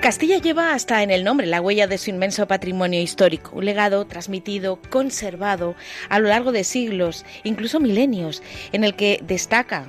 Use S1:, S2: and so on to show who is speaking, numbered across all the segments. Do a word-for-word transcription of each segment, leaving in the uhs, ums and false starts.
S1: Castilla lleva hasta en el nombre la huella de su inmenso patrimonio histórico, un legado transmitido, conservado a lo largo de siglos, incluso milenios, en el que destaca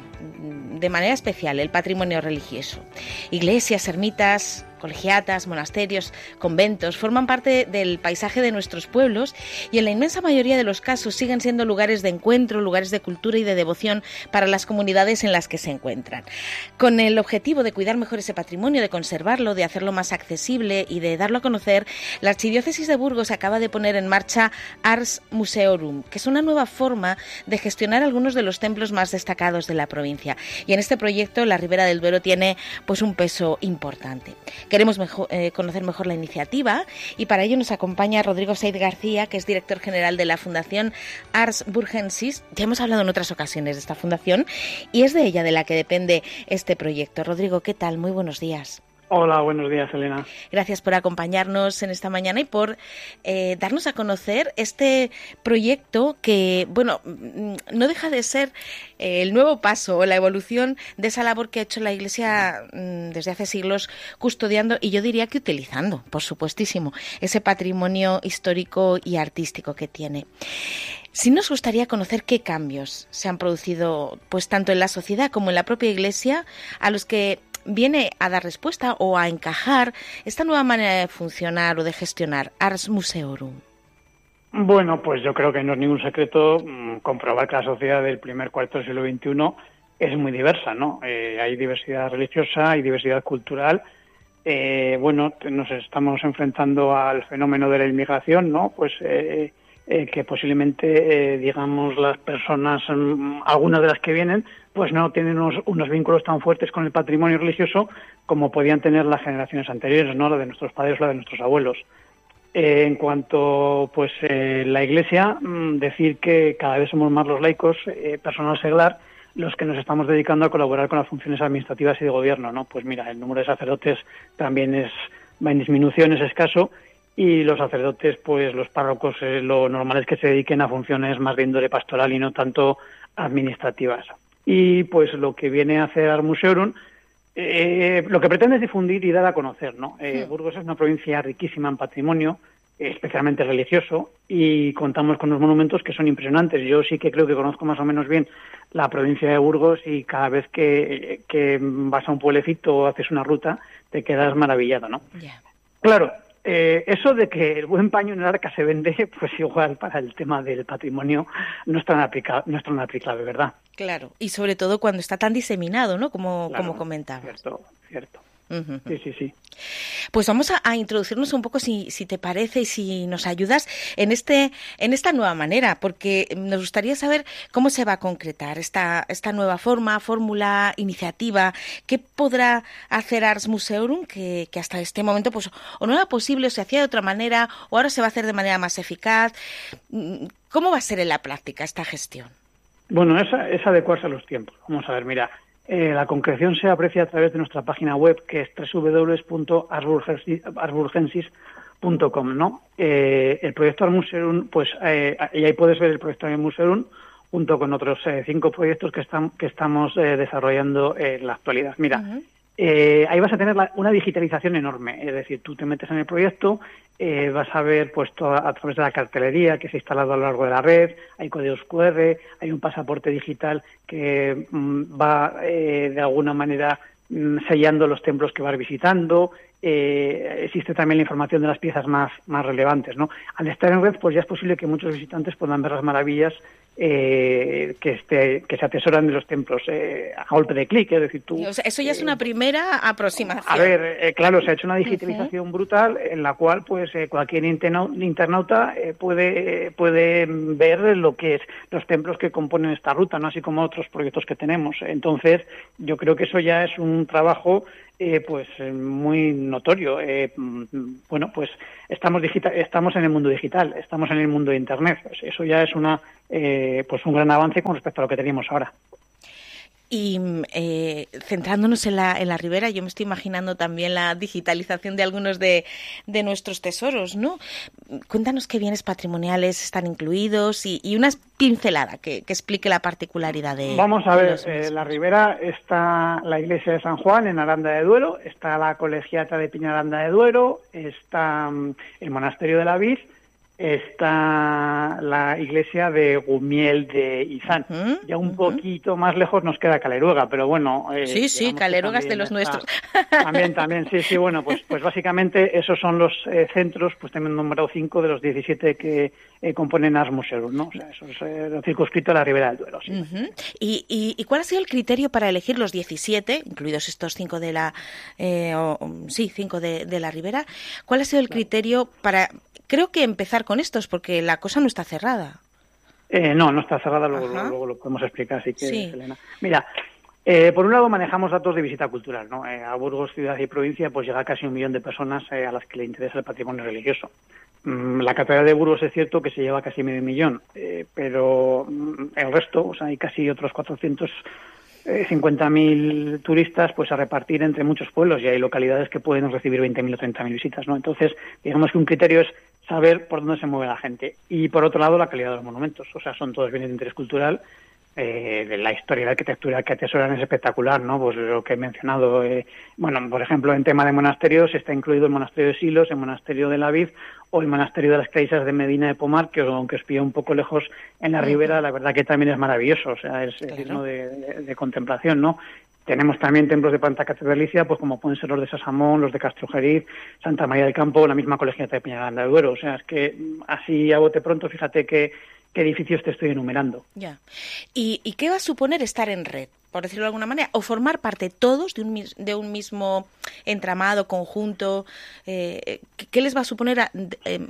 S1: de manera especial el patrimonio religioso. Iglesias, ermitas, colegiatas, monasterios, conventos forman parte del paisaje de nuestros pueblos y en la inmensa mayoría de los casos siguen siendo lugares de encuentro, lugares de cultura y de devoción para las comunidades en las que se encuentran. Con el objetivo de cuidar mejor ese patrimonio, de conservarlo, de hacerlo más accesible y de darlo a conocer, la Archidiócesis de Burgos acaba de poner en marcha Ars Museorum, que es una nueva forma de gestionar algunos de los templos más destacados de la provincia. Y en este proyecto la Ribera del Duero tiene pues un peso importante. Queremos mejor, eh, conocer mejor la iniciativa y para ello nos acompaña Rodrigo Said García, que es director general de la Fundación Ars Burgensis. Ya hemos hablado en otras ocasiones de esta fundación y es de ella de la que depende este proyecto. Rodrigo, ¿qué tal? Muy buenos días.
S2: Hola, buenos días, Elena.
S1: Gracias por acompañarnos en esta mañana y por eh, darnos a conocer este proyecto que, bueno, no deja de ser eh, el nuevo paso o la evolución de esa labor que ha hecho la Iglesia mm, desde hace siglos, custodiando y yo diría que utilizando, por supuestísimo, ese patrimonio histórico y artístico que tiene. Sí nos gustaría conocer qué cambios se han producido, pues tanto en la sociedad como en la propia Iglesia, a los que viene a dar respuesta o a encajar esta nueva manera de funcionar o de gestionar Ars Museorum.
S2: Bueno, pues yo creo que no es ningún secreto mmm, comprobar que la sociedad del primer cuarto del siglo veintiuno es muy diversa, ¿no? Eh, hay diversidad religiosa, hay diversidad cultural. Eh, bueno, nos estamos enfrentando al fenómeno de la inmigración, ¿no? Pues eh, eh, que posiblemente, eh, digamos, las personas, mmm, algunas de las que vienen, pues no tienen unos, unos vínculos tan fuertes con el patrimonio religioso como podían tener las generaciones anteriores, ¿no? La de nuestros padres o la de nuestros abuelos. Eh, en cuanto pues eh, la Iglesia, mmm, decir que cada vez somos más los laicos, eh, personal seglar, los que nos estamos dedicando a colaborar con las funciones administrativas y de gobierno, ¿no? Pues mira, el número de sacerdotes también es va en disminución, es escaso, y los sacerdotes, pues los párrocos, eh, lo normal es que se dediquen a funciones más de índole pastoral y no tanto administrativas. Y pues lo que viene a hacer Ars Museorum, eh, lo que pretende es difundir y dar a conocer, ¿no? Eh, sí. Burgos es una provincia riquísima en patrimonio, especialmente religioso, y contamos con unos monumentos que son impresionantes. Yo sí que creo que conozco más o menos bien la provincia de Burgos y cada vez que, que vas a un pueblecito o haces una ruta te quedas maravillado, ¿no? Yeah. Claro, eh, eso de que el buen paño en el arca se vende, pues igual para el tema del patrimonio no es tan aplicable, no es tan aplicable, ¿verdad?
S1: Claro, y sobre todo cuando está tan diseminado, ¿no? Como,
S2: claro,
S1: como comentabas.
S2: Cierto, cierto. Uh-huh. Sí, sí, sí.
S1: Pues vamos a, a introducirnos un poco, si, si te parece y si nos ayudas, en este en esta nueva manera, porque nos gustaría saber cómo se va a concretar esta, esta nueva forma, fórmula, iniciativa. ¿Qué podrá hacer Ars Museorum que, que hasta este momento pues o no era posible, o se hacía de otra manera, o ahora se va a hacer de manera más eficaz? ¿Cómo va a ser en la práctica esta gestión?
S2: Bueno, es, es adecuarse a los tiempos. Vamos a ver, mira, eh, la concreción se aprecia a través de nuestra página web, que es doble u doble u doble u punto ars burgensis punto com, ¿no? Eh, el proyecto Ars Museorum, pues eh, y ahí puedes ver el proyecto Ars Museorum junto con otros eh, cinco proyectos que, están, que estamos eh, desarrollando en la actualidad. Mira, uh-huh. eh, ahí vas a tener la, una digitalización enorme, es decir, tú te metes en el proyecto, Eh, vas a ver pues toda, a través de la cartelería que se ha instalado a lo largo de la red, hay códigos cu erre, hay un pasaporte digital que mm, va eh, de alguna manera mm, sellando los templos que vas visitando, eh, existe también la información de las piezas más, más relevantes, ¿no? Al estar en red, pues ya es posible que muchos visitantes puedan ver las maravillas eh, que, este, que se atesoran de los templos eh, a golpe de clic, es decir, tú...
S1: O sea, eso ya eh, es una primera aproximación.
S2: A ver, eh, claro, se ha hecho una digitalización uh-huh. brutal en la cual pues eh, cualquier internauta eh, puede eh, puede ver lo que es los templos que componen esta ruta, ¿no? Así como otros proyectos que tenemos. Entonces, yo creo que eso ya es un trabajo Eh, pues eh, muy notorio. Eh, bueno, pues estamos digital, estamos en el mundo digital, estamos en el mundo de Internet. Pues eso ya es una eh, pues un gran avance con respecto a lo que teníamos ahora.
S1: Y eh, centrándonos en la, en la ribera, yo me estoy imaginando también la digitalización de algunos de, de nuestros tesoros, ¿no? Cuéntanos qué bienes patrimoniales están incluidos y, y una pincelada que, que explique la particularidad de
S2: Vamos a
S1: de
S2: ver,
S1: los
S2: eh,
S1: mismos.
S2: la ribera está la iglesia de San Juan en Aranda de Duero, está la colegiata de Peñaranda de Duero, está mm, el monasterio de la Vid, está la iglesia de Gumiel de Izán.
S1: Uh-huh,
S2: Ya un
S1: uh-huh.
S2: poquito más lejos nos queda Caleruega, pero bueno... Eh,
S1: Sí, sí, Caleruega es de los
S2: está,
S1: nuestros.
S2: También, también, sí, sí, bueno, pues pues básicamente esos son los eh, centros, pues tenemos nombrado cinco de los diecisiete que eh, componen Ars Museum, ¿no? O sea, eso es eh, lo circunscrito a la Ribera del Duero, sí.
S1: Uh-huh. ¿Y, y, ¿Y cuál ha sido el criterio para elegir los diecisiete, incluidos estos cinco de la... Eh, o, sí, cinco de, de la Ribera? ¿Cuál ha sido el criterio para... Creo que empezar con estos, porque la cosa no está cerrada.
S2: Eh, no, no está cerrada, luego, luego, luego lo podemos explicar si quieres,
S1: sí.
S2: Elena. Mira, eh, por un lado manejamos datos de visita cultural, ¿no? Eh, a Burgos, ciudad y provincia, pues llega casi un millón de personas eh, a las que le interesa el patrimonio religioso. Mm, la Catedral de Burgos es cierto que se lleva casi medio millón, eh, pero mm, el resto, o sea, hay casi otros cuatrocientos cincuenta mil turistas pues a repartir entre muchos pueblos, y hay localidades que pueden recibir veinte mil o treinta mil visitas, ¿no? Entonces, digamos que un criterio es saber por dónde se mueve la gente. Y por otro lado, la calidad de los monumentos. O sea, son todos bienes de interés cultural. Eh, de la historia y la arquitectura que atesoran es espectacular, ¿no? Pues lo que he mencionado. Eh, bueno, por ejemplo, en tema de monasterios está incluido el monasterio de Silos, el monasterio de la Vid o el monasterio de las Clarisas de Medina de Pomar, que aunque os pilla un poco lejos en la ribera, la verdad que también es maravilloso. O sea, es claro. digno de, de, de contemplación, ¿no? Tenemos también templos de planta catedralicia, pues como pueden ser los de Sasamón, los de Castrojeriz, Santa María del Campo, la misma colegiata de Peñaranda de Duero. O sea, es que así a bote pronto, fíjate que qué edificios te estoy enumerando.
S1: Ya. ¿Y, ¿Y qué va a suponer estar en red, por decirlo de alguna manera, o formar parte todos de un, de un mismo entramado, conjunto? Eh, ¿Qué les va a suponer a,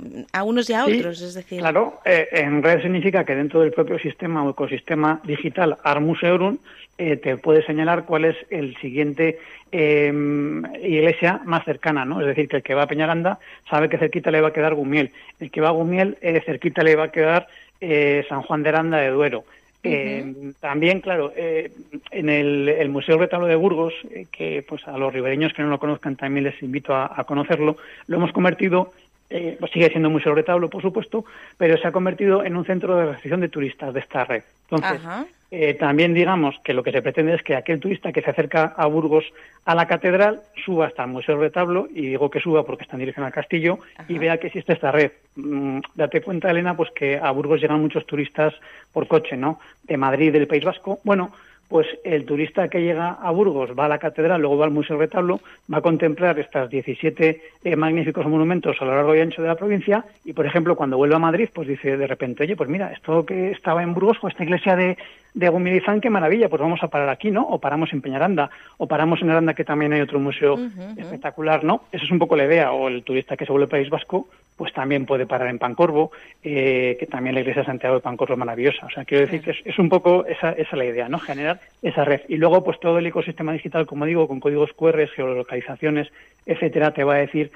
S1: a unos y a otros?
S2: Sí,
S1: es decir,
S2: claro, eh, en red significa que dentro del propio sistema o ecosistema digital Ars Museorum eh, te puede señalar cuál es el siguiente eh, iglesia más cercana, ¿no? Es decir, que el que va a Peñaranda sabe que cerquita le va a quedar Gumiel, el que va a Gumiel eh, cerquita le va a quedar Eh, San Juan de Aranda de Duero. Eh, uh-huh. También, claro, eh, en el, el Museo Retablo de Burgos, eh, que pues a los ribereños que no lo conozcan también les invito a, a conocerlo, lo hemos convertido, eh, pues sigue siendo Museo Retablo, por supuesto, pero se ha convertido en un centro de recepción de turistas de esta red. Entonces, uh-huh. eh, también digamos que lo que se pretende es que aquel turista que se acerca a Burgos a la catedral suba hasta el Museo Retablo, y digo que suba porque está en dirección al castillo, uh-huh. y vea que existe esta red. Mm, date cuenta, Elena, pues que a Burgos llegan muchos turistas por coche, ¿no? De Madrid, del País Vasco. Bueno, pues el turista que llega a Burgos va a la catedral, luego va al Museo Retablo, va a contemplar estas diecisiete eh, magníficos monumentos a lo largo y ancho de la provincia, y por ejemplo cuando vuelve a Madrid pues dice de repente, oye, pues mira, esto que estaba en Burgos, con esta iglesia de, de Gumilizán, qué maravilla, pues vamos a parar aquí, ¿no? O paramos en Peñaranda, o paramos en Aranda, que también hay otro museo uh-huh. espectacular, ¿no? Esa es un poco la idea. O el turista que se vuelve al País Vasco, pues también puede parar en Pancorbo, eh, que también la iglesia de Santiago de Pancorbo es maravillosa. O sea, quiero decir que es, es un poco esa, esa la idea, ¿no? Generar esa red. Y luego, pues todo el ecosistema digital, como digo, con códigos cu erre, geolocalizaciones, etcétera, te va a decir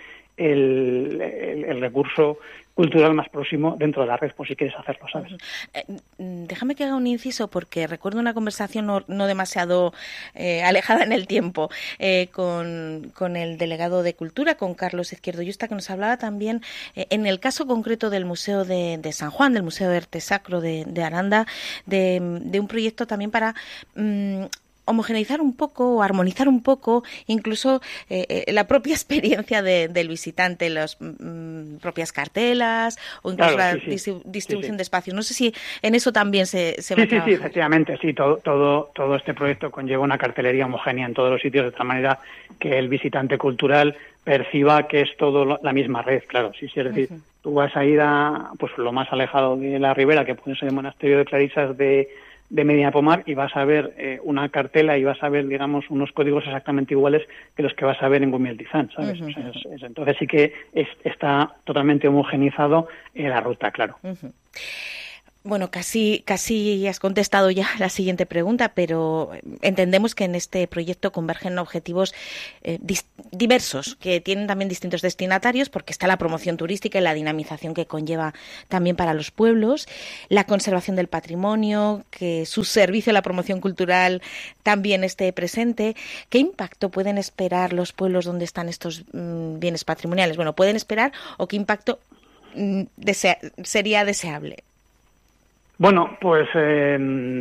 S2: el, el, el recurso cultural más próximo dentro de la red, por si quieres hacerlo, ¿sabes?
S1: Eh, déjame que haga un inciso, porque recuerdo una conversación no, no demasiado eh, alejada en el tiempo eh, con, con el delegado de Cultura, con Carlos Izquierdo Yusta, que nos hablaba también, eh, en el caso concreto del Museo de, de San Juan, del Museo de Arte Sacro de, de Aranda, de, de un proyecto también para mmm, homogeneizar un poco o armonizar un poco incluso eh, eh, la propia experiencia de, del visitante, las mm, propias cartelas o incluso
S2: claro,
S1: la
S2: sí, sí.
S1: distribución
S2: sí, sí.
S1: de espacios. No sé si en eso también se, se
S2: sí,
S1: va a
S2: sí,
S1: trabajar.
S2: Sí, efectivamente, sí, todo, todo, todo este proyecto conlleva una cartelería homogénea en todos los sitios, de tal manera que el visitante cultural perciba que es todo la misma red, claro, sí, sí, es decir, uh-huh. tú vas a ir a pues lo más alejado de la ribera, que puede ser el monasterio de Clarisas de de Medina de Pomar, y vas a ver eh, una cartela y vas a ver, digamos, unos códigos exactamente iguales que los que vas a ver en Gumiel de Izán, ¿sabes? Uh-huh. O sea, es, es, entonces sí que es, está totalmente homogenizado eh, la ruta, claro.
S1: Uh-huh. Bueno, casi, casi has contestado ya la siguiente pregunta, pero entendemos que en este proyecto convergen objetivos eh, dis- diversos, que tienen también distintos destinatarios, porque está la promoción turística y la dinamización que conlleva también para los pueblos, la conservación del patrimonio, que su servicio a la promoción cultural también esté presente. ¿Qué impacto pueden esperar los pueblos donde están estos mmm, bienes patrimoniales? Bueno, ¿pueden esperar o qué impacto mmm, desea- sería deseable?
S2: Bueno, pues eh,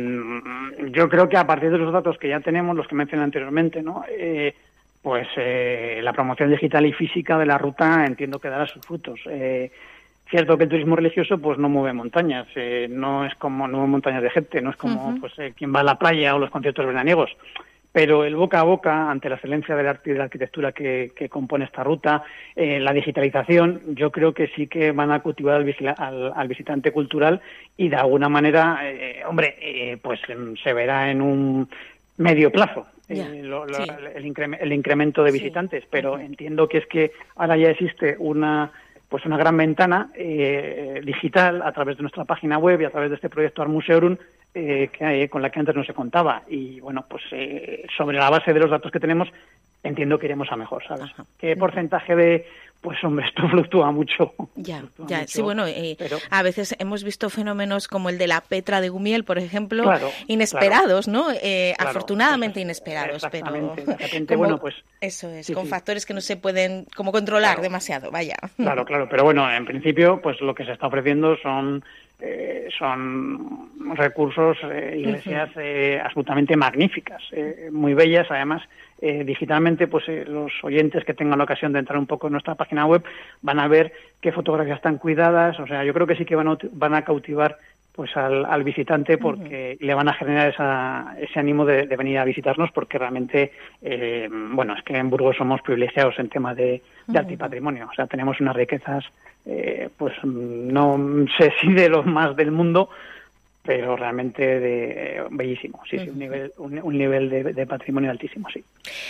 S2: yo creo que a partir de los datos que ya tenemos, los que mencioné anteriormente, ¿no? Eh, pues eh, la promoción digital y física de la ruta entiendo que dará sus frutos. Eh, cierto que el turismo religioso pues no mueve montañas, eh, no es como no mueve montañas de gente, no es como uh-huh. pues eh, quien va a la playa o los conciertos veraniegos. Pero el boca a boca, ante la excelencia del arte y de la arquitectura que, que compone esta ruta, eh, la digitalización, yo creo que sí que van a cultivar al, vigila, al, al visitante cultural y de alguna manera, eh, hombre, eh, pues se verá en un medio plazo
S1: yeah,
S2: eh, lo, lo,
S1: sí.
S2: el, incre, el incremento de visitantes, sí. pero uh-huh. entiendo que es que ahora ya existe una pues una gran ventana eh, digital a través de nuestra página web y a través de este proyecto Art Museorum eh, que hay, con la que antes no se contaba. Y bueno, pues eh, sobre la base de los datos que tenemos, entiendo que iremos a mejor, ¿sabes? Ajá. ¿Qué porcentaje de...? Pues hombre, esto fluctúa mucho.
S1: Ya,
S2: fluctúa
S1: ya,
S2: mucho,
S1: sí, bueno, eh,
S2: pero...
S1: a veces hemos visto fenómenos como el de la Petra de Gumiel, por ejemplo,
S2: claro,
S1: inesperados,
S2: claro,
S1: ¿no? Eh,
S2: claro,
S1: afortunadamente
S2: es,
S1: inesperados, pero
S2: de repente,
S1: como,
S2: bueno, pues
S1: eso es,
S2: sí,
S1: con
S2: sí.
S1: factores que no se pueden como controlar
S2: claro.
S1: demasiado, vaya.
S2: Claro, claro, pero bueno, en principio, pues lo que se está ofreciendo son eh, son recursos, eh, iglesias eh, absolutamente magníficas, eh, muy bellas, además. Eh, digitalmente, pues eh, los oyentes que tengan la ocasión de entrar un poco en nuestra página web van a ver qué fotografías están cuidadas. O sea, yo creo que sí que van a, van a cautivar pues al, al visitante porque uh-huh. le van a generar esa, ese ánimo de, de venir a visitarnos, porque realmente, eh, bueno, es que en Burgos somos privilegiados en tema de, de arte y patrimonio. O sea, tenemos unas riquezas, eh, pues no sé si de los más del mundo, pero realmente de, eh, bellísimo, sí, sí, un nivel, un, un nivel de, de patrimonio altísimo, sí.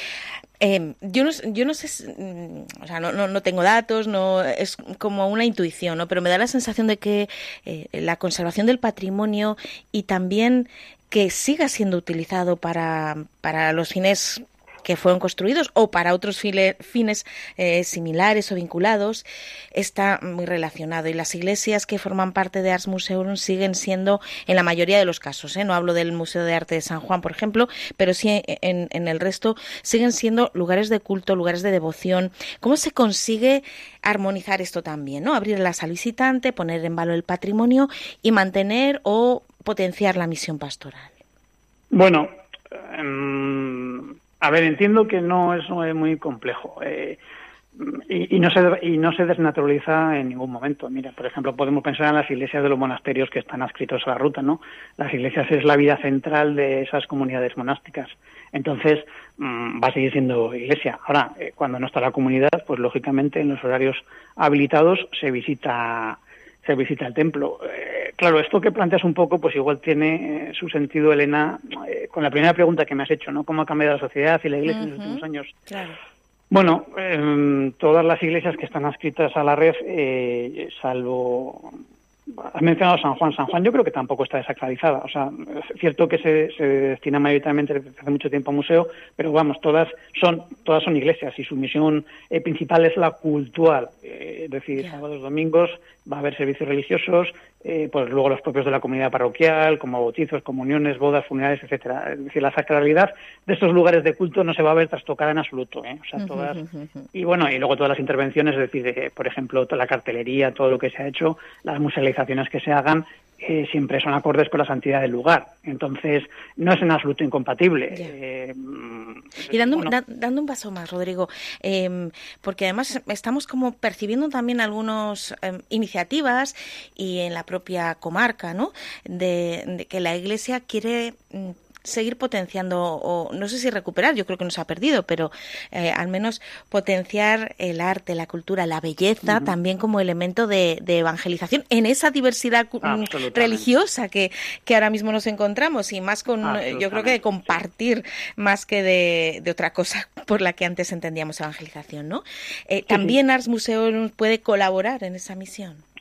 S1: Eh, yo no, yo no sé, o sea, no, no, no tengo datos, no es como una intuición, ¿no? Pero me da la sensación de que eh, la conservación del patrimonio y también que siga siendo utilizado para, para los fines que fueron construidos o para otros file, fines eh, similares o vinculados, está muy relacionado. Y las iglesias que forman parte de Ars Museorum siguen siendo, en la mayoría de los casos, ¿eh? No hablo del Museo de Arte de San Juan, por ejemplo, pero sí en, en el resto, siguen siendo lugares de culto, lugares de devoción. ¿Cómo se consigue armonizar esto también, ¿no? Abrirlas al visitante, poner en valor el patrimonio y mantener o potenciar la misión pastoral.
S2: Bueno, um... a ver, entiendo que no es muy complejo eh, y, y, no se, y no se desnaturaliza en ningún momento. Mira, por ejemplo, podemos pensar en las iglesias de los monasterios que están adscritos a la ruta, ¿no? Las iglesias es la vida central de esas comunidades monásticas. Entonces, mmm, va a seguir siendo iglesia. Ahora, eh, cuando no está la comunidad, pues lógicamente en los horarios habilitados se visita se visita el templo. Eh, claro, esto que planteas un poco, pues igual tiene eh, su sentido, Elena, eh, con la primera pregunta que me has hecho, ¿no? ¿Cómo ha cambiado la sociedad y la iglesia uh-huh. en los últimos años?
S1: Claro.
S2: Bueno, eh, todas las iglesias que están adscritas a la red, eh, salvo... Has mencionado San Juan. San Juan yo creo que tampoco está desacralizada. O sea, es cierto que se, se destina mayoritariamente desde hace mucho tiempo a museo, pero vamos, todas son todas son iglesias y su misión eh, principal es la cultural. Eh, es decir, yeah. sábados, domingos va a haber servicios religiosos, eh, pues luego los propios de la comunidad parroquial, como bautizos, comuniones, bodas, funerales, etcétera. Es decir, la sacralidad de estos lugares de culto no se va a ver trastocada en absoluto, ¿eh? O sea, todas uh-huh. y bueno, y luego todas las intervenciones, es decir, de, por ejemplo, toda la cartelería, todo lo que se ha hecho, las musealizaciones que se hagan, eh, siempre son acordes con la santidad del lugar. Entonces, no es en absoluto incompatible.
S1: Yeah.
S2: Eh,
S1: y dando,
S2: bueno.
S1: da, dando un paso más, Rodrigo, eh, porque además estamos como percibiendo también algunas eh, iniciativas y en la propia comarca, ¿no? De, de que la Iglesia quiere seguir potenciando, o no sé si recuperar, yo creo que no se ha perdido, pero eh, al menos potenciar el arte, la cultura, la belleza, uh-huh. también como elemento de, de evangelización en esa diversidad religiosa que, que ahora mismo nos encontramos, y más con, yo creo que de compartir más que de, de otra cosa por la que antes entendíamos evangelización, ¿no? Eh, sí, ¿También sí. Ars Museorum puede colaborar en esa misión?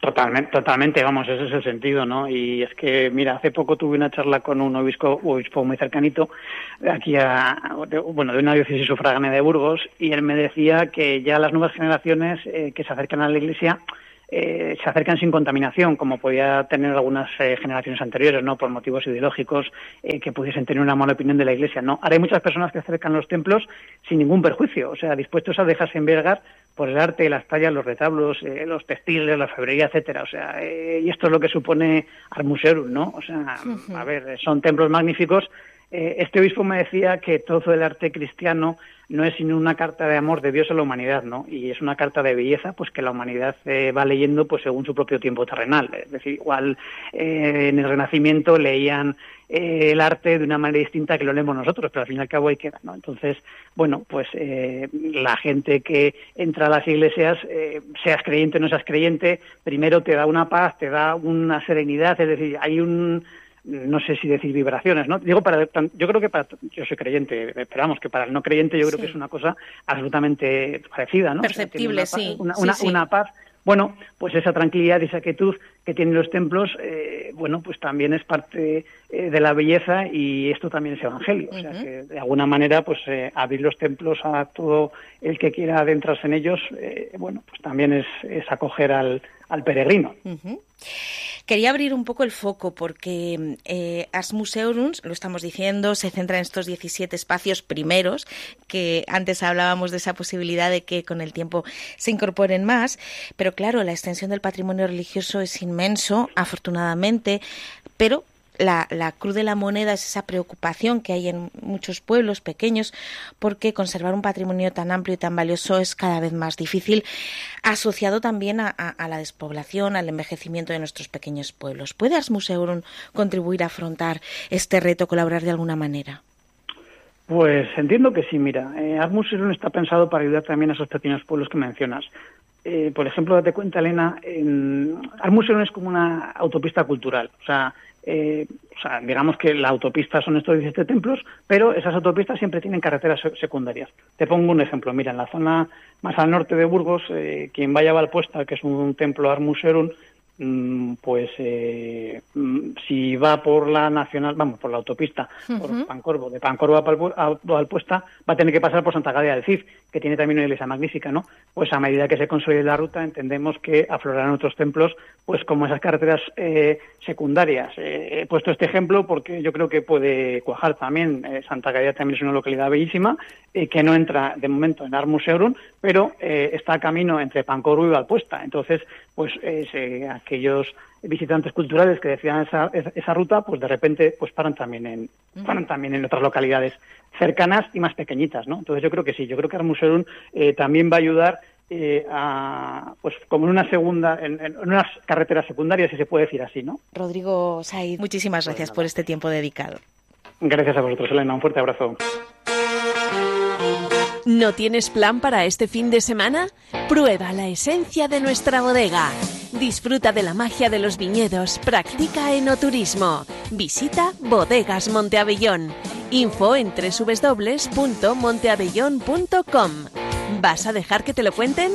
S2: Totalmente, totalmente, vamos, ese es el sentido, ¿no? Y es que, mira, hace poco tuve una charla con un obispo, obispo muy cercanito, aquí a, bueno, de una diócesis sufragánea de Burgos, y él me decía que ya las nuevas generaciones eh, que se acercan a la Iglesia eh, se acercan sin contaminación, como podía tener algunas eh, generaciones anteriores, ¿no? Por motivos ideológicos, eh, que pudiesen tener una mala opinión de la Iglesia, ¿no? Ahora hay muchas personas que acercan los templos sin ningún perjuicio, o sea, dispuestos a dejarse envergar por el arte, las tallas, los retablos, eh, los textiles, la orfebrería, etcétera. O sea, eh, y esto es lo que supone Ars Museorum, ¿no? O sea, uh-huh. a ver, son templos magníficos. Eh, este obispo me decía que todo el arte cristiano no es sino una carta de amor de Dios a la humanidad, ¿no? Y es una carta de belleza, pues que la humanidad eh, va leyendo, pues según su propio tiempo terrenal. Es decir, igual eh, en el Renacimiento leían eh, el arte de una manera distinta que lo leemos nosotros, pero al fin y al cabo ahí queda, ¿no? Entonces, bueno, pues eh, la gente que entra a las iglesias, eh, seas creyente o no seas creyente, primero te da una paz, te da una serenidad, es decir, hay un... no sé si decir vibraciones, ¿no? Digo, para, yo creo que para, yo soy creyente, esperamos que para el no creyente yo creo sí. que es una cosa absolutamente parecida, ¿no?
S1: Perceptible,
S2: o sea,
S1: sí.
S2: Una, una,
S1: sí, sí.
S2: una paz. Bueno, pues esa tranquilidad y esa quietud que tienen los templos, eh, bueno, pues también es parte eh, de la belleza, y esto también es evangelio. Uh-huh. O sea, que de alguna manera, pues eh, abrir los templos a todo el que quiera adentrarse en ellos, eh, bueno, pues también es, es acoger al, al peregrino.
S1: Uh-huh. Quería abrir un poco el foco porque eh, Ars Museorum, lo estamos diciendo, se centra en estos diecisiete espacios primeros, que antes hablábamos de esa posibilidad de que con el tiempo se incorporen más, pero claro, la extensión del patrimonio religioso es inmenso, afortunadamente, pero La, la cruz de la moneda es esa preocupación que hay en muchos pueblos pequeños, porque conservar un patrimonio tan amplio y tan valioso es cada vez más difícil, asociado también a, a, a la despoblación, al envejecimiento de nuestros pequeños pueblos. ¿Puede Ars Museorum contribuir a afrontar este reto, colaborar de alguna manera?
S2: Pues entiendo que sí, mira, eh, Ars Museorum está pensado para ayudar también a esos pequeños pueblos que mencionas. Eh, por ejemplo, date cuenta, Elena, en... Ars Museorum es como una autopista cultural, o sea, Eh, o sea, digamos que la autopista son estos diecisiete templos, pero esas autopistas siempre tienen carreteras secundarias. Te pongo un ejemplo. Mira, en la zona más al norte de Burgos, eh, quien vaya a Valpuesta, que es un templo Ars Museorum, mmm, pues eh, si va por la nacional, vamos, por la autopista, uh-huh. por Pancorbo, de Pancorbo a Valpuesta, va a tener que pasar por Santa Gadea del Cid, que tiene también una iglesia magnífica, ¿no? Pues a medida que se consolide la ruta, entendemos que aflorarán otros templos, pues como esas carreteras eh, secundarias. Eh, he puesto este ejemplo porque yo creo que puede cuajar también. Eh, Santa Gadea también es una localidad bellísima, eh, que no entra de momento en Ars Museorum, pero eh, está a camino entre Pancorbo y Valpuesta. Entonces, pues eh, se, aquellos visitantes culturales que decidan esa, esa ruta, pues de repente pues paran también en paran también en otras localidades cercanas y más pequeñitas, ¿no? Entonces yo creo que sí, yo creo que Ars Museorum eh, también va a ayudar eh, a, pues como en una segunda, en, en unas carreteras secundarias, si se puede decir así, ¿no?
S1: Rodrigo Saiz, muchísimas gracias pues por este tiempo dedicado.
S2: Gracias a vosotros, Elena, un fuerte abrazo.
S3: ¿No tienes plan para este fin de semana? Prueba la esencia de nuestra bodega. Disfruta de la magia de los viñedos, practica enoturismo. Visita Bodegas Monteabellón. Info en doble u doble u doble u punto monteabellón punto com. ¿Vas a dejar que te lo cuenten?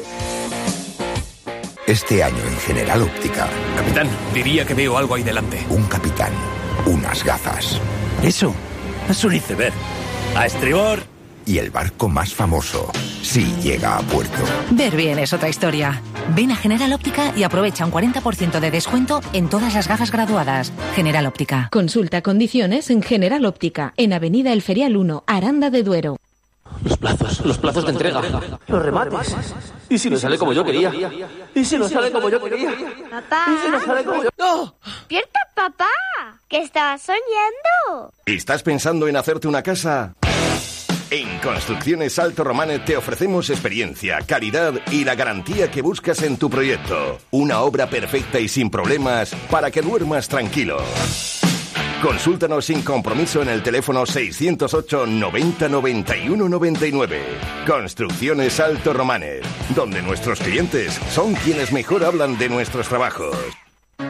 S4: Este año en General Óptica.
S5: Capitán, diría que veo algo ahí delante.
S4: Un capitán, unas gafas.
S5: Eso es un iceberg. A estribor.
S4: Y el barco más famoso, si llega a puerto.
S6: Ver bien es otra historia. Ven a General Óptica y aprovecha un cuarenta por ciento de descuento en todas las gafas graduadas. General Óptica.
S7: Consulta condiciones en General Óptica, en Avenida El Ferial uno, Aranda de Duero.
S8: Los plazos, los plazos de entrega, los remates. ¿Y si no sale como yo quería? ¿Y si no sale como yo quería?
S9: Papá.
S8: ¿Y si no sale como yo? ¡No!
S9: ¡Despierta, papá! ¡Que estabas soñando!
S10: ¿Estás pensando en hacerte una casa? En Construcciones Alto Romanet te ofrecemos experiencia, calidad y la garantía que buscas en tu proyecto. Una obra perfecta y sin problemas para que duermas tranquilo. Consúltanos sin compromiso en el teléfono seiscientos ocho noventa noventa y uno noventa y nueve. Construcciones Alto Romanet, donde nuestros clientes son quienes mejor hablan de nuestros trabajos.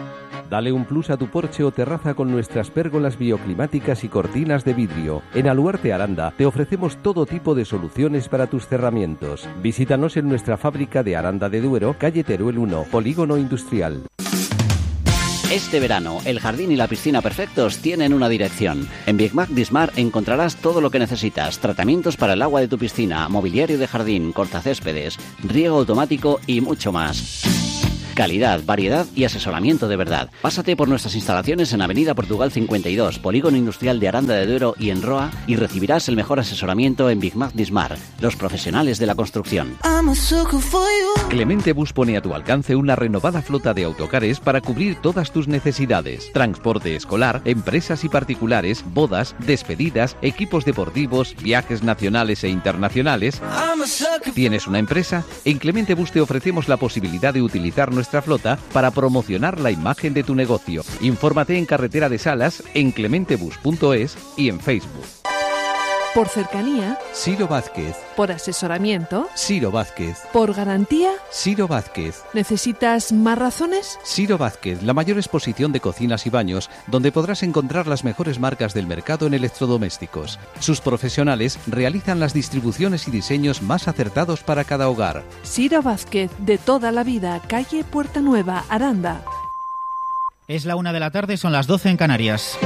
S11: Dale un plus a tu porche o terraza con nuestras pérgolas bioclimáticas y cortinas de vidrio. En Aluarte Aranda te ofrecemos todo tipo de soluciones para tus cerramientos. Visítanos en nuestra fábrica de Aranda de Duero, calle Teruel uno, Polígono Industrial.
S12: Este verano, el jardín y la piscina perfectos tienen una dirección. En Big Mac Dismar encontrarás todo lo que necesitas. Tratamientos para el agua de tu piscina, mobiliario de jardín, cortacéspedes, riego automático y mucho más. Calidad, variedad y asesoramiento de verdad. Pásate por nuestras instalaciones en Avenida Portugal cincuenta y dos, Polígono Industrial de Aranda de Duero y en Roa, y recibirás el mejor asesoramiento en Big Mac Dismar, los profesionales de la construcción.
S13: Clemente Bus pone a tu alcance una renovada flota de autocares para cubrir todas tus necesidades. Transporte escolar, empresas y particulares, bodas, despedidas, equipos deportivos, viajes nacionales e internacionales. ¿Tienes una empresa? En Clemente Bus te ofrecemos la posibilidad de utilizar nuestra flota para promocionar la imagen de tu negocio. Infórmate en Carretera de Salas, en clementebus punto es y en Facebook.
S14: Por cercanía,
S11: Ciro Vázquez.
S14: por asesoramiento,
S11: Ciro Vázquez.
S14: por garantía.
S11: Ciro Vázquez.
S14: ¿Necesitas más razones?
S11: Ciro Vázquez, la mayor exposición de cocinas y baños, donde podrás encontrar las mejores marcas del mercado en electrodomésticos. Sus profesionales realizan las distribuciones y diseños más acertados para cada hogar.
S14: Ciro Vázquez, de toda la vida, calle Puerta Nueva, Aranda.
S15: Es la una de la tarde, son las doce en Canarias.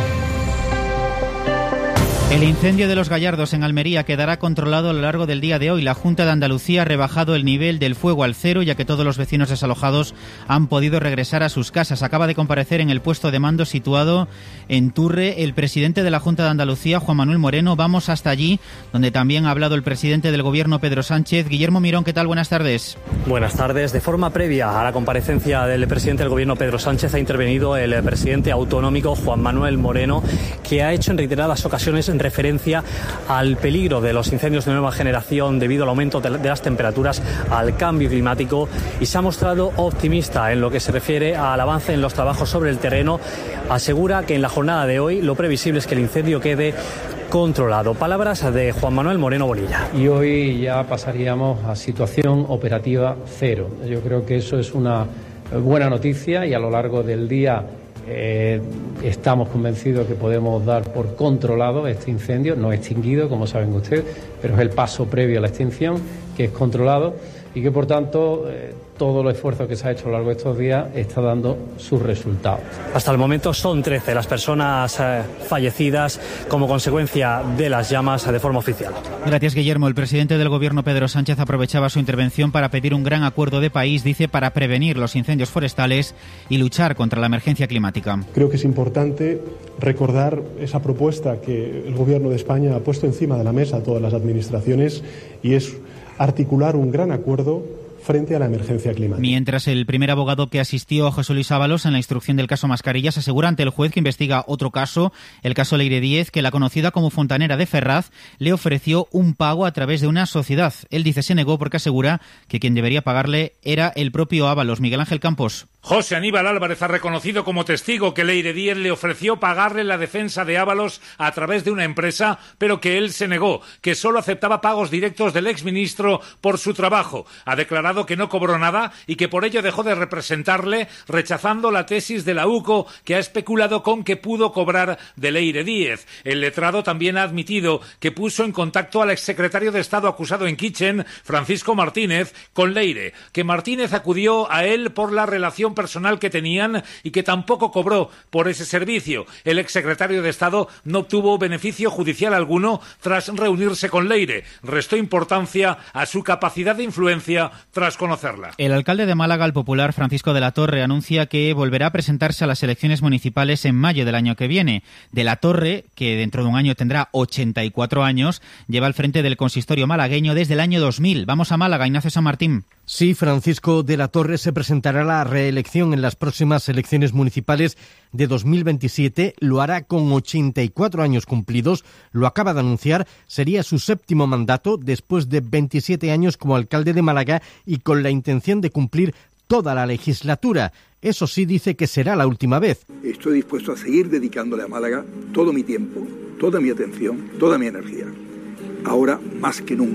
S15: El incendio de Los Gallardos en Almería quedará controlado a lo largo del día de hoy. La Junta de Andalucía ha rebajado el nivel del fuego al cero, ya que todos los vecinos desalojados han podido regresar a sus casas. Acaba de comparecer en el puesto de mando situado en Turre el presidente de la Junta de Andalucía, Juan Manuel Moreno. Vamos hasta allí, donde también ha hablado el presidente del Gobierno, Pedro Sánchez. Guillermo Mirón, ¿qué tal? Buenas tardes.
S16: Buenas tardes. De forma previa a la comparecencia del presidente del Gobierno, Pedro Sánchez, ha intervenido el presidente autonómico, Juan Manuel Moreno, que ha hecho en reiteradas ocasiones en referencia al peligro de los incendios de nueva generación debido al aumento de las temperaturas, al cambio climático, y se ha mostrado optimista en lo que se refiere al avance en los trabajos sobre el terreno. Asegura que en la jornada de hoy lo previsible es que el incendio quede controlado. Palabras de Juan Manuel Moreno Bonilla.
S17: Y hoy ya pasaríamos a situación operativa cero. Yo creo que eso es una buena noticia y a lo largo del día Eh, estamos convencidos que podemos dar por controlado este incendio, no extinguido, como saben ustedes, pero es el paso previo a la extinción, que es controlado y que, por tanto, eh, todo el esfuerzo que se ha hecho a lo largo de estos días está dando sus resultados.
S16: Hasta el momento son trece las personas eh, fallecidas como consecuencia de las llamas de forma oficial.
S15: Gracias, Guillermo. El presidente del Gobierno, Pedro Sánchez, aprovechaba su intervención para pedir un gran acuerdo de país, dice, para prevenir los incendios forestales y luchar contra la emergencia climática.
S18: Creo que es importante recordar esa propuesta que el Gobierno de España ha puesto encima de la mesa a todas las administraciones, y es articular un gran acuerdo frente a la emergencia climática.
S15: Mientras el primer abogado que asistió a José Luis Ábalos en la instrucción del caso Mascarillas asegura ante el juez que investiga otro caso, el caso Leire Díez, que la conocida como Fontanera de Ferraz le ofreció un pago a través de una sociedad. Él dice se negó porque asegura que quien debería pagarle era el propio Ábalos. Miguel Ángel Campos.
S19: José Aníbal Álvarez ha reconocido como testigo que Leire Díez le ofreció pagarle la defensa de Ábalos a través de una empresa, pero que él se negó, que solo aceptaba pagos directos del exministro por su trabajo. Ha declarado que no cobró nada y que por ello dejó de representarle, rechazando la tesis de la U C O, que ha especulado con que pudo cobrar de Leire Díez. El letrado también ha admitido que puso en contacto al exsecretario de Estado acusado en Kitchen, Francisco Martínez, con Leire, que Martínez acudió a él por la relación personal que tenían y que tampoco cobró por ese servicio. El exsecretario de Estado no obtuvo beneficio judicial alguno tras reunirse con Leire. Restó importancia a su capacidad de influencia tras conocerla.
S15: El alcalde de Málaga, el popular Francisco de la Torre, anuncia que volverá a presentarse a las elecciones municipales en mayo del año que viene. De la Torre, que dentro de un año tendrá ochenta y cuatro años, lleva al frente del consistorio malagueño desde el año dos mil. Vamos a Málaga, Ignacio San Martín.
S20: Sí, Francisco de la Torre se presentará a la reelección en las próximas elecciones municipales de dos mil veintisiete. Lo hará con ochenta y cuatro años cumplidos. Lo acaba de anunciar. Sería su séptimo mandato después de veintisiete años como alcalde de Málaga y con la intención de cumplir toda la legislatura. Eso sí, dice que será la última vez.
S21: Estoy dispuesto a seguir dedicándole a Málaga todo mi tiempo, toda mi atención, toda mi energía. Ahora más que nunca.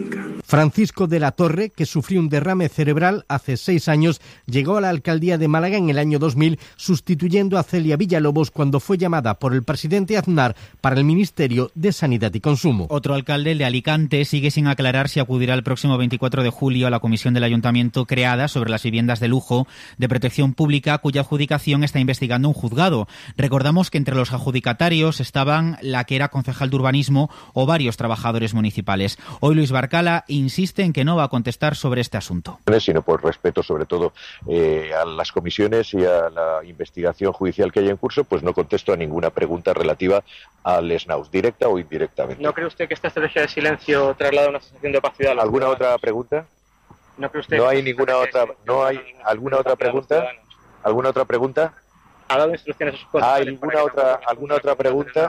S20: Francisco de la Torre, que sufrió un derrame cerebral hace seis años, llegó a la alcaldía de Málaga en el año dos mil, sustituyendo a Celia Villalobos cuando fue llamada por el presidente Aznar para el Ministerio de Sanidad y Consumo.
S15: Otro alcalde, el de Alicante, sigue sin aclarar si acudirá el próximo veinticuatro de julio a la comisión del ayuntamiento creada sobre las viviendas de lujo de protección pública, cuya adjudicación está investigando un juzgado. Recordamos que entre los adjudicatarios estaban la que era concejal de urbanismo o varios trabajadores municipales. Hoy Luis Barcala insiste en que no va a contestar sobre este asunto.
S1: Sino por respeto sobre todo eh, a las comisiones y a la investigación judicial que hay en curso, pues no contesto a ninguna pregunta relativa al SNAUS, directa o indirectamente.
S22: ¿No cree usted que esta estrategia de silencio traslada una sensación de opacidad a la
S1: ¿Alguna
S22: ciudadanos?
S1: otra pregunta?
S22: ¿No cree usted
S1: No
S22: que
S1: hay
S22: esta
S1: ninguna otra, no hay alguna otra pregunta. ¿Alguna otra pregunta?
S22: ¿Ha dado instrucciones a sus concejales?
S1: ¿Hay alguna otra alguna otra pregunta?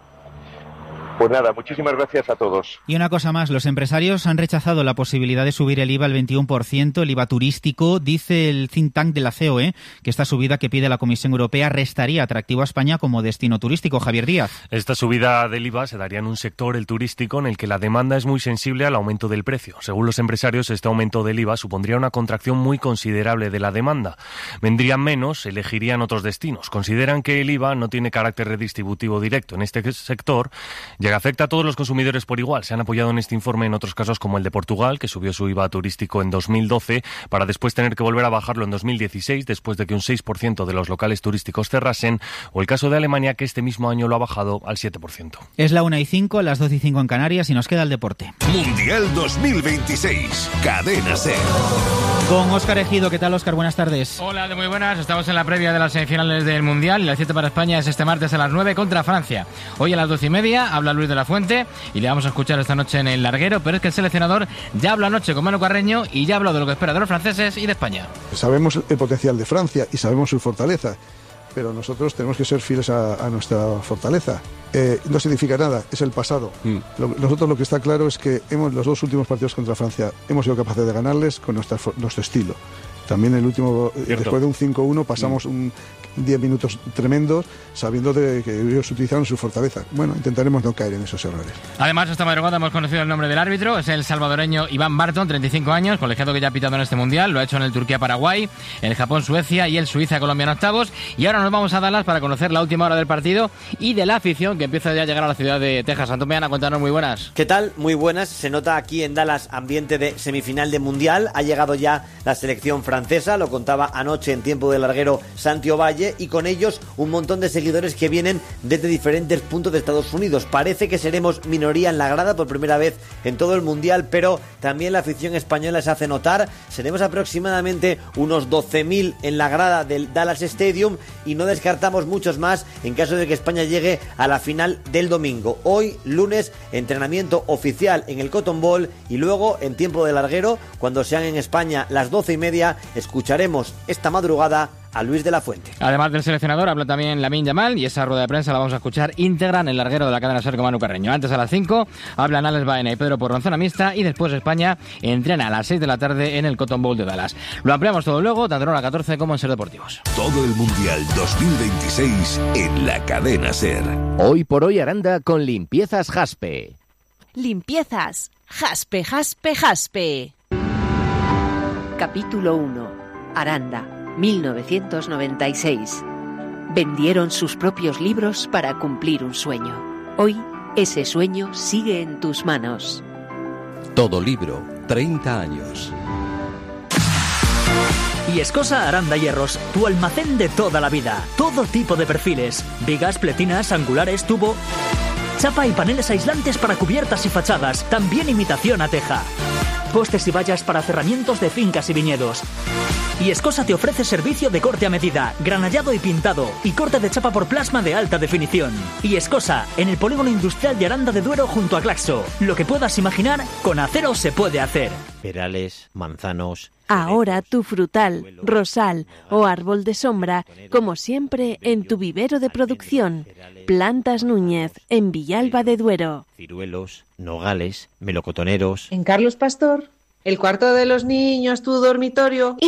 S1: Pues nada, muchísimas gracias a todos.
S15: Y una cosa más, los empresarios han rechazado la posibilidad de subir el I V A al veintiuno por ciento, el I V A turístico. Dice el think tank de la C O E que esta subida que pide la Comisión Europea restaría atractivo a España como destino turístico. Javier Díaz.
S23: Esta subida del I V A se daría en un sector, el turístico, en el que la demanda es muy sensible al aumento del precio. Según los empresarios, este aumento del I V A supondría una contracción muy considerable de la demanda. Vendrían menos, elegirían otros destinos. Consideran que el I V A no tiene carácter redistributivo directo en este sector, ya que afecta a todos los consumidores por igual. Se han apoyado en este informe en otros casos como el de Portugal, que subió su I V A turístico en dos mil doce para después tener que volver a bajarlo en dos mil dieciséis después de que un seis por ciento de los locales turísticos cerrasen, o el caso de Alemania, que este mismo año lo ha bajado al siete por ciento.
S15: Es la una y cinco, las doce y cinco en Canarias y nos queda el deporte.
S4: Mundial dos mil veintiséis, Cadena SER.
S15: Con Óscar Ejido. ¿Qué tal, Óscar? Buenas tardes.
S24: Hola, de muy buenas. Estamos en la previa de las semifinales del Mundial y la cita para España es este martes a las nueve contra Francia. Hoy a las doce y media habla Luis de la Fuente y le vamos a escuchar esta noche en el larguero, pero es que el seleccionador ya habló anoche con Manu Carreño y ya habló de lo que espera de los franceses y de España.
S25: Sabemos el potencial de Francia y sabemos su fortaleza, pero nosotros tenemos que ser fieles a, a nuestra fortaleza. Eh, no significa nada, es el pasado. Mm. Lo, nosotros lo que está claro es que hemos los dos últimos partidos contra Francia hemos sido capaces de ganarles con nuestra, nuestro estilo. También el último, Cierto. después de un cinco uno pasamos mm. un diez minutos tremendos sabiendo de que ellos utilizaron su fortaleza. Bueno, intentaremos no caer en esos errores.
S24: Además, esta madrugada hemos conocido el nombre del árbitro, es el salvadoreño Iván Barton, treinta y cinco años, colegiado que ya ha pitado en este Mundial, lo ha hecho en el Turquía-Paraguay, el Japón-Suecia y el Suiza-Colombia en octavos, y ahora nos vamos a Dallas para conocer la última hora del partido y de la afición que empieza ya a llegar a la ciudad de Texas. Antomeana, cuéntanos, muy buenas.
S26: ¿Qué tal? Muy buenas. Se nota aquí en Dallas ambiente de semifinal de Mundial, ha llegado ya la selección francesa, lo contaba anoche en tiempo de larguero Santi Ovalle, y con ellos un montón de seguidores que vienen desde diferentes puntos de Estados Unidos. Parece que seremos minoría en la grada por primera vez en todo el Mundial, pero también la afición española se hace notar. Seremos aproximadamente unos doce mil en la grada del Dallas Stadium y no descartamos muchos más en caso de que España llegue a la final del domingo. Hoy, lunes, entrenamiento oficial en el Cotton Bowl y luego, en tiempo de larguero, cuando sean en España las doce y media, escucharemos esta madrugada a Luis de la Fuente.
S24: Además del seleccionador, habla también Lamine Yamal y esa rueda de prensa la vamos a escuchar íntegra en el larguero de la cadena SER con Manu Carreño. Antes a las cinco hablan Alex Baena y Pedro Porro en zona mixta y después España entrena a las seis de la tarde en el Cotton Bowl de Dallas. Lo ampliamos todo luego, tanto en hora catorce como en SER Deportivos.
S4: Todo el Mundial dos mil veintiséis en la cadena SER.
S27: Hoy por hoy Aranda con Limpiezas Jaspe.
S3: Limpiezas Jaspe, Jaspe, Jaspe. Capítulo uno. Aranda. mil novecientos noventa y seis. Vendieron sus propios libros para cumplir un sueño. Hoy, ese sueño sigue en tus manos.
S11: Todo libro, treinta años.
S28: Viescosa Aranda Hierros, tu almacén de toda la vida. Todo tipo de perfiles, vigas, pletinas, angulares, tubo, chapa y paneles aislantes para cubiertas y fachadas, también imitación a teja. Postes y vallas para cerramientos de fincas y viñedos. Viescosa te ofrece servicio de corte a medida, granallado y pintado, y corte de chapa por plasma de alta definición. Viescosa, en el polígono industrial de Aranda de Duero junto a Claxo. Lo que puedas imaginar, con acero se puede hacer.
S29: Perales, manzanos...
S3: Ahora tu frutal, rosal o árbol de sombra, como siempre en tu vivero de producción. Plantas Núñez, en Villalba de Duero.
S29: Ciruelos, nogales, melocotoneros...
S30: En Carlos Pastor, el cuarto de los niños, tu dormitorio...